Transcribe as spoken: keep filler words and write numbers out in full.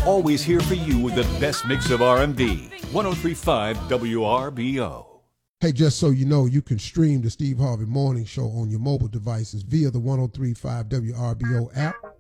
Always here for you with the best mix of R and B. one oh three point five W R B O. Hey, just so you know, you can stream the Steve Harvey Morning Show on your mobile devices via the one oh three point five W R B O app.